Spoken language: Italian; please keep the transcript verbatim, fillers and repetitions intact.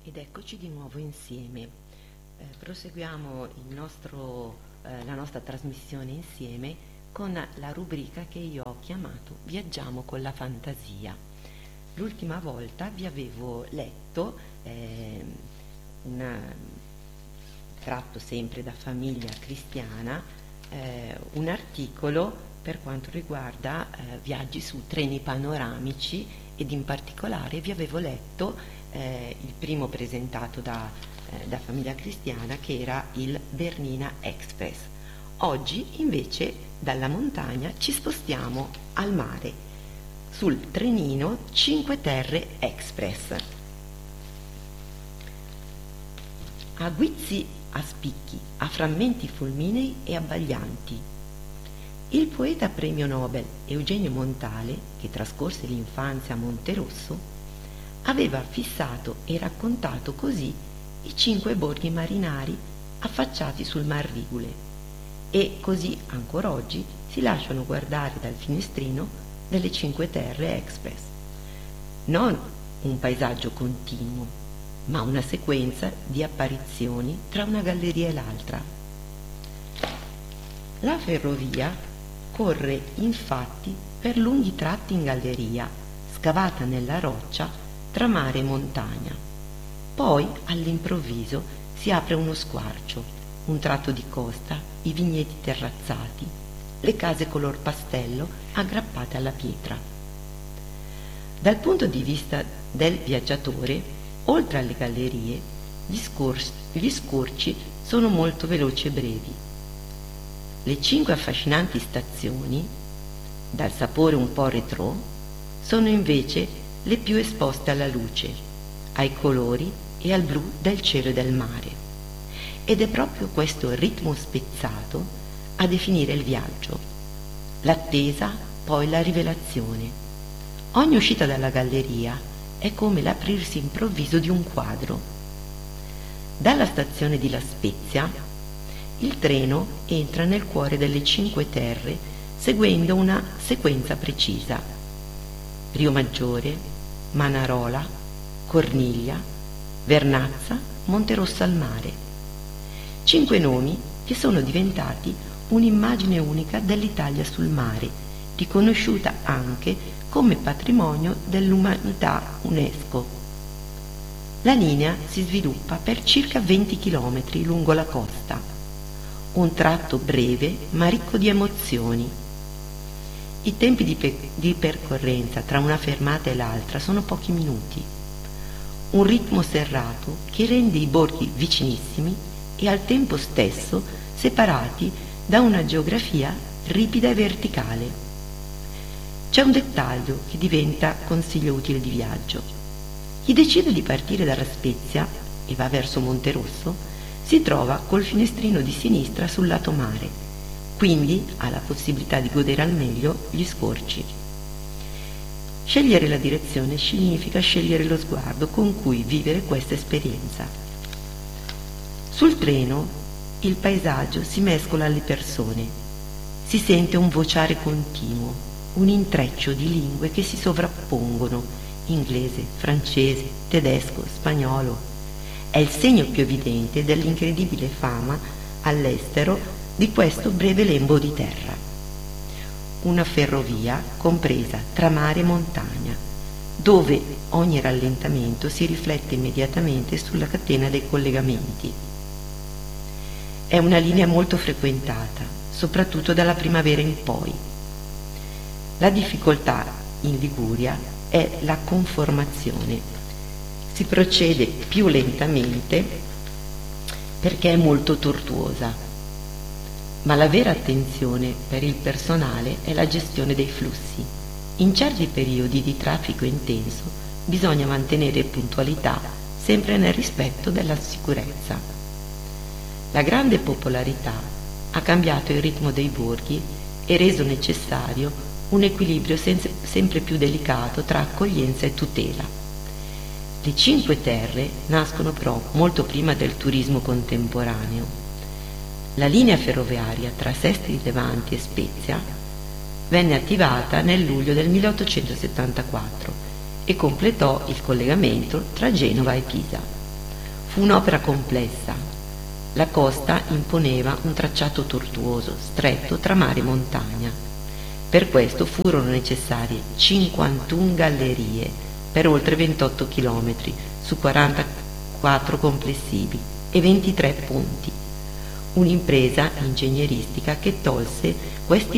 Ed eccoci di nuovo insieme. Eh, proseguiamo il nostro, eh, la nostra trasmissione insieme con la rubrica che io ho chiamato Viaggiamo con la fantasia. L'ultima volta vi avevo letto eh, un tratto sempre da Famiglia Cristiana, eh, un articolo per quanto riguarda eh, viaggi su treni panoramici, ed in particolare vi avevo letto Eh, il primo presentato da, eh, da Famiglia Cristiana, che era il Bernina Express. Oggi invece dalla montagna ci spostiamo al mare sul trenino Cinque Terre Express. A guizzi, a spicchi, a frammenti fulminei e abbaglianti. Il poeta premio Nobel Eugenio Montale, che trascorse l'infanzia a Monterosso, aveva fissato e raccontato così i cinque borghi marinari affacciati sul Mar Ligure, e così ancora oggi si lasciano guardare dal finestrino delle Cinque Terre Express. Non un paesaggio continuo, ma una sequenza di apparizioni tra una galleria e l'altra. La ferrovia corre infatti per lunghi tratti in galleria, scavata nella roccia tra mare e montagna. Poi all'improvviso si apre uno squarcio, un tratto di costa, i vigneti terrazzati, le case color pastello aggrappate alla pietra. Dal punto di vista del viaggiatore, oltre alle gallerie, gli, scor- gli scorci sono molto veloci e brevi. Le cinque affascinanti stazioni, dal sapore un po' retrò, sono invece le più esposte alla luce, ai colori e al blu del cielo e del mare. Ed è proprio questo ritmo spezzato a definire il viaggio. L'attesa, poi la rivelazione. Ogni uscita dalla galleria è come l'aprirsi improvviso di un quadro. Dalla stazione di La Spezia, il treno entra nel cuore delle Cinque Terre seguendo una sequenza precisa. Rio Maggiore, Manarola, Corniglia, Vernazza, Monterosso al mare. Cinque nomi che sono diventati un'immagine unica dell'Italia sul mare, riconosciuta anche come patrimonio dell'umanità UNESCO. La linea si sviluppa per circa venti chilometri lungo la costa, un tratto breve ma ricco di emozioni. I tempi di, pe- di percorrenza tra una fermata e l'altra sono pochi minuti. Un ritmo serrato che rende i borghi vicinissimi e al tempo stesso separati da una geografia ripida e verticale. C'è un dettaglio che diventa consiglio utile di viaggio. Chi decide di partire dalla Spezia e va verso Monterosso si trova col finestrino di sinistra sul lato mare, quindi ha la possibilità di godere al meglio gli scorci. Scegliere la direzione significa scegliere lo sguardo con cui vivere questa esperienza. Sul treno il paesaggio si mescola alle persone, si sente un vociare continuo, un intreccio di lingue che si sovrappongono: inglese, francese, tedesco, spagnolo. È il segno più evidente dell'incredibile fama all'estero di questo breve lembo di terra. Una ferrovia compresa tra mare e montagna, dove ogni rallentamento si riflette immediatamente sulla catena dei collegamenti. È una linea molto frequentata, soprattutto dalla primavera in poi. La difficoltà in Liguria è la conformazione. Si procede più lentamente perché è molto tortuosa. Ma la vera attenzione per il personale è la gestione dei flussi. In certi periodi di traffico intenso bisogna mantenere puntualità sempre nel rispetto della sicurezza. La grande popolarità ha cambiato il ritmo dei borghi e reso necessario un equilibrio sempre più delicato tra accoglienza e tutela. Le Cinque Terre nascono però molto prima del turismo contemporaneo. La linea ferroviaria tra Sestri Levanti e Spezia venne attivata nel luglio del milleottocentosettantaquattro e completò il collegamento tra Genova e Pisa. Fu un'opera complessa. La costa imponeva un tracciato tortuoso, stretto tra mare e montagna. Per questo furono necessarie cinquantuno gallerie per oltre ventotto chilometri su quarantaquattro complessivi e ventitré punti. Un'impresa ingegneristica che tolse questi